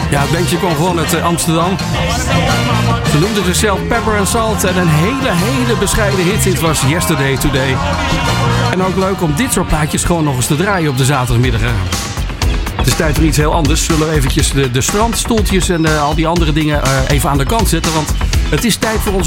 Ja, het bandje kwam gewoon uit Amsterdam. Ze noemden zichzelf Pepper and Salt en een hele bescheiden hit. Dit was Yesterday Today. En ook leuk om dit soort plaatjes gewoon nog eens te draaien op de zaterdagmiddag. Het is tijd voor iets heel anders. Zullen we eventjes de strandstoeltjes en al die andere dingen even aan de kant zetten. Want het is tijd voor ons